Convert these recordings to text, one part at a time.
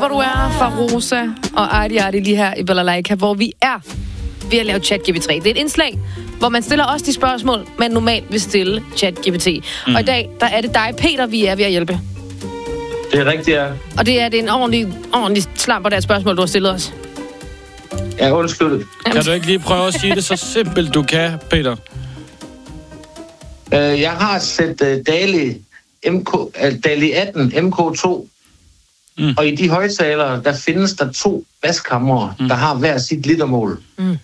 hvor du er, fra Rosa og Arti lige her i Balalaika, hvor vi er ved at lave ChatGPT. Det er et indslag, hvor man stiller os de spørgsmål, man normalt vil stille ChatGPT. Og i dag, der er det dig, Peter, vi er ved at hjælpe. Det er rigtigt, ja. Og det er en ordentlig slamper, der er et spørgsmål, du har stillet os. Ja, undskyld. Kan du ikke lige prøve at sige det så simpelt, du kan, Peter? Jeg har set DALI 18 MK2, og i de højtalere, der findes der 2 baskamre, der har hver sit litermål.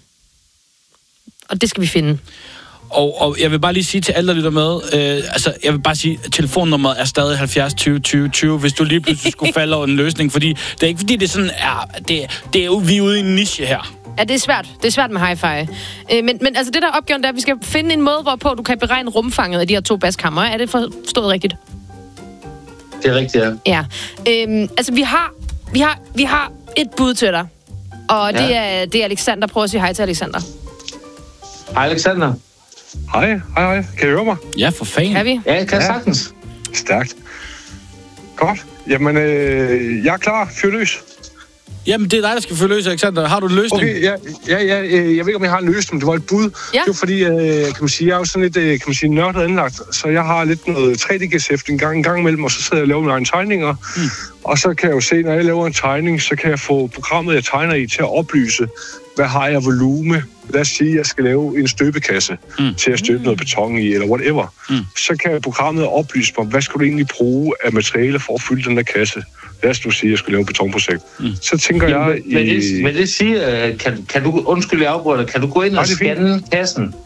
Og det skal vi finde. Og jeg vil bare lige sige til alle, der lytter med, jeg vil bare sige, at telefonnummeret er stadig 70 20 20 20, hvis du lige pludselig skulle falde over en løsning, fordi det er ikke fordi, det er sådan, det er jo, vi er ude i en niche her. Ja, det er svært. Det er svært med hi-fi. Men altså det der opgaven, der er, at vi skal finde en måde, hvorpå du kan beregne rumfanget af de her 2 baskamre. Er det forstået rigtigt? Det er rigtigt, ja. Ja. Altså vi har et bud til dig. Og det er Alexander. Prøv at sige hej til Alexander. Hej, Alexander. Hej. Kan I høre mig? Ja, for fanden. Kan vi? Ja, kan sagtens. Stærkt. Godt. Jamen, jeg er klar. Fyr løs. Jamen, det er dig, der skal følge løs, Alexander. Har du en løsning? Okay, jeg ved ikke, om jeg har en løsning, men det var et bud. Ja. Det var fordi, kan man sige, jeg er jo sådan lidt, nørdet anlagt, så jeg har lidt noget 3D-geschæft en gang imellem, og så sidder jeg og laver mine egne tegninger. Og så kan jeg jo se, når jeg laver en tegning, så kan jeg få programmet, jeg tegner i, til at oplyse, hvad har jeg volume. Lad os sige, at jeg skal lave en støbekasse til at støbe noget beton i, eller whatever. Så kan programmet oplyse mig, hvad skal du egentlig bruge af materiale for at fylde den der kasse. Lad os nu sige, at jeg skal lave et betonprojekt. Så tænker jeg... Men det siger, kan du, undskyld, jeg afbryder, kan du gå ind og scanne kassen?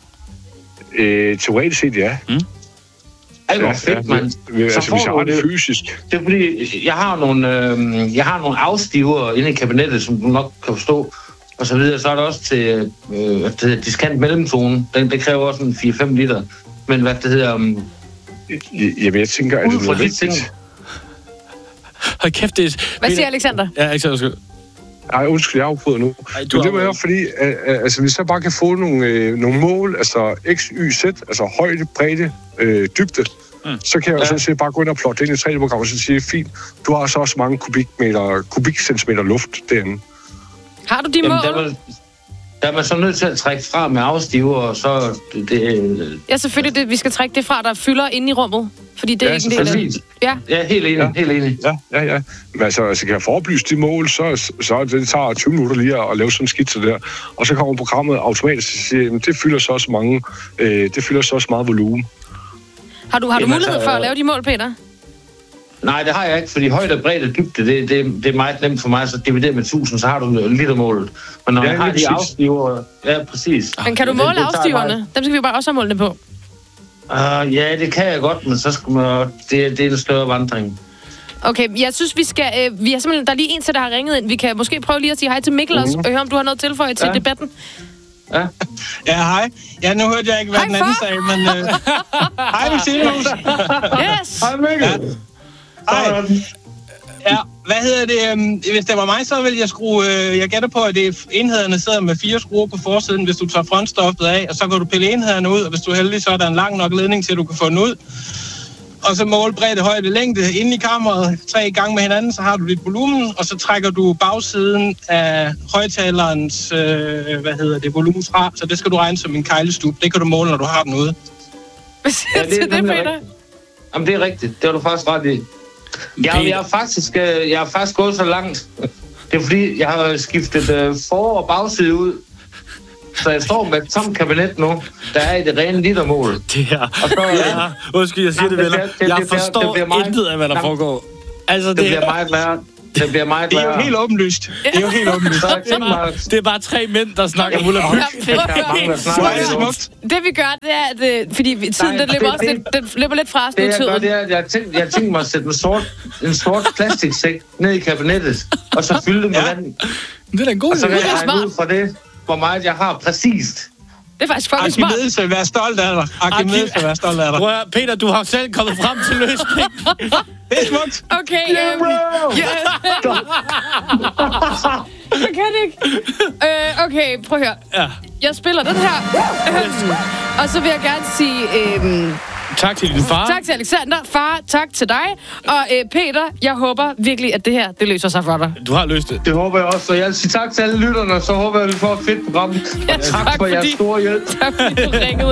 Teoretisk set, ja. Ej, hvor fedt, mand. Altså, hvis jeg har det fysisk. Det er fordi, jeg har nogle afstiver inde i kabinettet, som du nok kan forstå, og så videre. Så er der også til diskant mellemtone. Den kræver også en 4-5 liter. Men hvad det hedder... Jamen, jeg tænker, at det er rigtigt. Hold kæft, det er... Hvad siger Alexander? Ja, Alexander, undskyld. Nej, undskyld, jeg afbryder nu. Men det var jo fordi, altså, hvis jeg bare kan få nogle mål, altså x, y, z, altså højde, bredde, dybde, så kan jeg jo sådan set bare gå ind og plotte ind i 3D-program og så sige, fint, du har så også mange kubikcentimeter luft derinde. Har du de mål? Der er man så nødt til at trække fra med afstiver, og så... Ja, selvfølgelig. Vi skal trække det fra, der fylder inde i rummet. Fordi det er ikke en del af... Ja, helt enig. Ja. Men altså kan jeg få oplyst de mål, så det tager 20 minutter lige at lave sådan en skitse der. Og så kommer programmet automatisk og siger, det fylder så også meget volumen. Har du mulighed for at lave de mål, Peter? Nej, det har jeg ikke, fordi højde, bredde og dybde, det er meget nemt for mig, så divider med 1000, så har du litermålet. Men når jeg har de afstiver... Ja, præcis. Men kan du måle afstiverne? Dem skal vi jo bare også have målene på. Ja, det kan jeg godt, men så skal man... Det er en større vandring. Okay, jeg synes, vi skal... vi har simpelthen... Der er lige en til, der har ringet ind. Vi kan måske prøve lige at sige hej til Mikkel også, og høre, om du har noget tilføje til debatten. Ja, hej. Ja, nu hørte jeg ikke, hvad den anden sagde, men... Hej, Martinus. Yes! Hej, Mikkel. Ja. Hej. Ja, hvad hedder det? Hvis det var mig, så ville jeg skrue... Jeg gætter på, at enhederne sidder med 4 skruer på forsiden, hvis du tager frontstoffet af, og så kan du pille enhederne ud, og hvis du er heldig, så er der en lang nok ledning til, at du kan få den ud. Og så måle bredde, højde, længde inde i kammeret 3 gange med hinanden, så har du dit volumen, og så trækker du bagsiden af højtalerens, volumen fra, så det skal du regne som en kejlestup. Det kan du måle, når du har den ude. Hvad siger du til det, Peter? Jamen, det er rigtigt. Det har du faktisk ret i. Jeg har faktisk gået så langt. Det er fordi, jeg har skiftet for- og bagside ud. Så jeg står med et tomt kabinet nu, der er i det rene litermål. Det her. Og så, undskyld, jeg siger det, venner. Jeg forstår intet af, hvad der foregår. Altså, det bliver meget værre. Det bliver meget værre. Det er jo helt åbenlyst. Det er bare 3 mænd, der snakker Okay. Det vi gør, det er, at fordi tiden den løber lidt fra os. Det jeg gør, det er, at jeg tænker mig at sætte en sort plastiksæk ned i kabinettet, og så fylde det med vand. Det er da en god idé. Og så kan jeg regne ud fra det, hvor meget jeg har præcist. Det er faktisk fucking smart. Arkimedes vil være stolt af dig. Arkimedes vil være stolt af dig. Prøv at, Peter, du har selv kommet frem til løsningen. Det er smukt. Okay, jeg kan det ikke. Okay, prøv at høre. Ja. Jeg spiller den her. Og så vil jeg gerne sige... Tak til din far. Tak til Alexander. Far, tak til dig. Og Peter, jeg håber virkelig, at det her, det løser sig for dig. Du har løst det. Det håber jeg også, og jeg vil sige tak til alle lytterne, og så håber jeg, at vi får et fedt program. Og tak for jeres store hjælp. Tak fordi du ringede